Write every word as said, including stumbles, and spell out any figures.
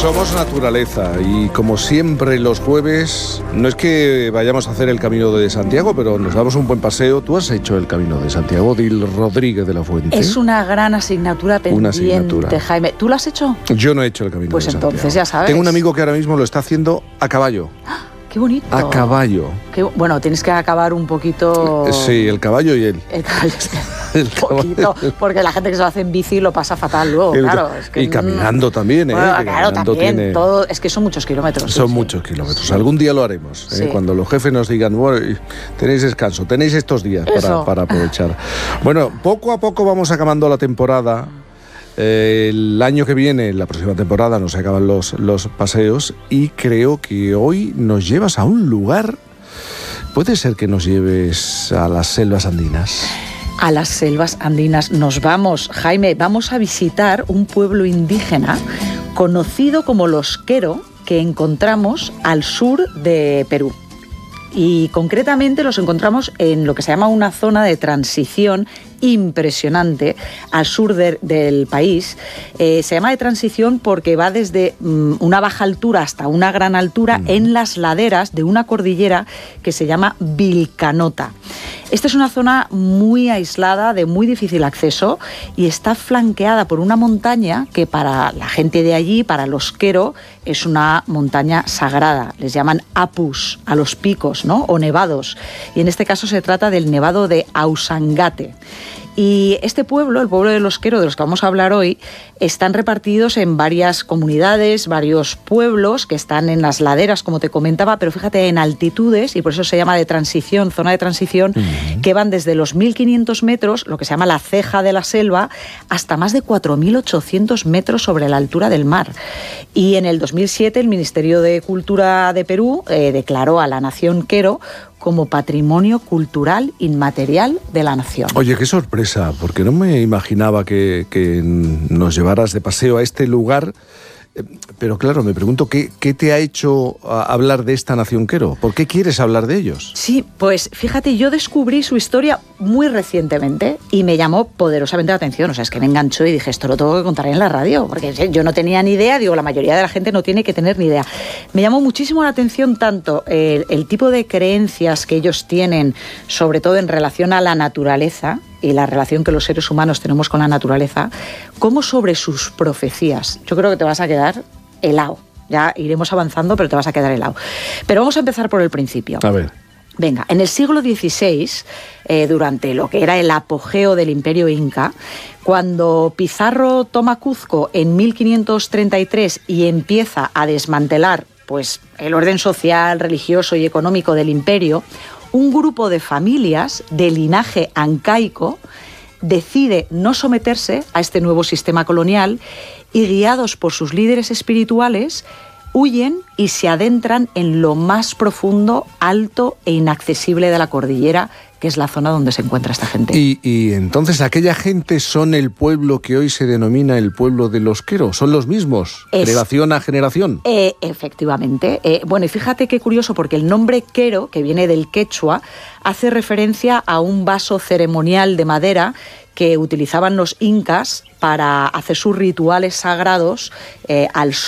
Somos naturaleza y como siempre los jueves, no es que vayamos a hacer el Camino de Santiago, pero nos damos un buen paseo. ¿Tú has hecho el Camino de Santiago, Dil Rodríguez de la Fuente? Es una gran asignatura pendiente, una asignatura. Jaime. ¿Tú lo has hecho? Yo no he hecho el Camino pues de Santiago. Pues entonces ya sabes. Tengo un amigo que ahora mismo lo está haciendo a caballo. ¡Qué bonito! A caballo. Qué, bueno, tienes que acabar un poquito... Sí, el caballo y él. El caballo, el poquito, porque la gente que se lo hace en bici lo pasa fatal luego, el, claro. Es que, y caminando también, ¿eh? Bueno, que claro, también. Tiene... Todo, es que son muchos kilómetros. Son sí, muchos sí. kilómetros. Algún día lo haremos, ¿eh? Sí. Cuando los jefes nos digan, bueno, tenéis descanso, tenéis estos días para, para aprovechar. Bueno, poco a poco vamos acabando la temporada. Eh, el año que viene, la próxima temporada, nos acaban los, los paseos y creo que hoy nos llevas a un lugar. ¿Puede ser que nos lleves a las selvas andinas? A las selvas andinas nos vamos, Jaime. Vamos a visitar un pueblo indígena conocido como los Quero, que encontramos al sur de Perú. Y concretamente los encontramos en lo que se llama una zona de transición impresionante al sur de, del país. Eh, se llama de transición porque va desde um, una baja altura hasta una gran altura mm. en las laderas de una cordillera que se llama Vilcanota. Esta es una zona muy aislada, de muy difícil acceso, y está flanqueada por una montaña que para la gente de allí, para los Quero, es una montaña sagrada. Les llaman apus a los picos, ¿no? O nevados. Y en este caso se trata del nevado de Ausangate. Y este pueblo, el pueblo de los Quero, de los que vamos a hablar hoy, están repartidos en varias comunidades, varios pueblos que están en las laderas, como te comentaba, pero fíjate, en altitudes, y por eso se llama de transición, zona de transición, uh-huh. que van desde los mil quinientos metros, lo que se llama la ceja de la selva, hasta más de cuatro mil ochocientos metros sobre la altura del mar. Y en el dos mil siete el Ministerio de Cultura de Perú eh, declaró a la nación Quero como patrimonio cultural inmaterial de la nación. Oye, qué sorpresa, porque no me imaginaba que, que nos llevaras de paseo a este lugar. Pero claro, me pregunto, ¿qué, qué te ha hecho hablar de esta nación Quero? ¿Por qué quieres hablar de ellos? Sí, pues fíjate, yo descubrí su historia muy recientemente y me llamó poderosamente la atención. O sea, es que me enganchó y dije, esto lo tengo que contar en la radio, porque yo no tenía ni idea, digo, la mayoría de la gente no tiene que tener ni idea. Me llamó muchísimo la atención tanto el, el tipo de creencias que ellos tienen, sobre todo en relación a la naturaleza, y la relación que los seres humanos tenemos con la naturaleza, como sobre sus profecías. Yo creo que te vas a quedar helado. Ya iremos avanzando, pero te vas a quedar helado. Pero vamos a empezar por el principio. A ver. Venga, en el siglo dieciséis, eh, durante lo que era el apogeo del Imperio Inca, cuando Pizarro toma Cuzco en mil quinientos treinta y tres y empieza a desmantelar pues, el orden social, religioso y económico del imperio, un grupo de familias de linaje ancaico decide no someterse a este nuevo sistema colonial y, guiados por sus líderes espirituales, huyen y se adentran en lo más profundo, alto e inaccesible de la cordillera, que es la zona donde se encuentra esta gente. Y, y entonces, ¿aquella gente son el pueblo que hoy se denomina el pueblo de los Quero? ¿Son los mismos? Es, ¿generación a generación? Eh, efectivamente. Eh, bueno, y fíjate qué curioso, porque el nombre Quero, que viene del quechua, hace referencia a un vaso ceremonial de madera que utilizaban los incas para hacer sus rituales sagrados eh, al